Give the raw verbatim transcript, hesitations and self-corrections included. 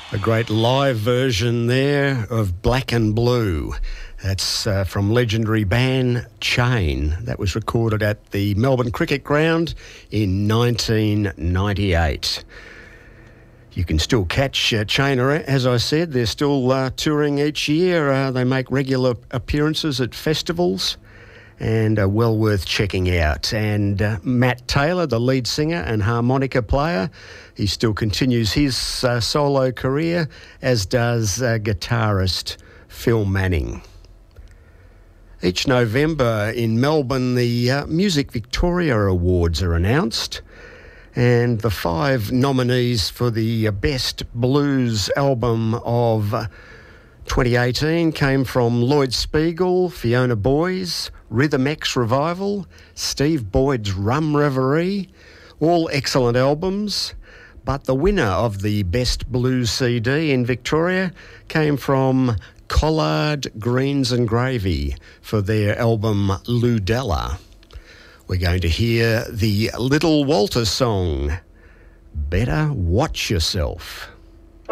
A great live version there of Black and Blue. That's uh, from legendary band Chain. That was recorded at the Melbourne Cricket Ground in nineteen ninety-eight. You can still catch uh, Chain, as I said. They're still uh, touring each year. Uh, they make regular appearances at festivals and are well worth checking out. And uh, Matt Taylor, the lead singer and harmonica player, he still continues his uh, solo career, as does uh, guitarist Phil Manning. Each November in Melbourne, the uh, Music Victoria Awards are announced, and the five nominees for the Best Blues Album of twenty eighteen came from Lloyd Spiegel, Fiona Boyes, Rhythm X Revival, Steve Boyd's Rum Reverie, all excellent albums. But the winner of the Best Blues C D in Victoria came from Collard Greens and Gravy for their album Ludella. We're going to hear the Little Walter song, Better Watch Yourself.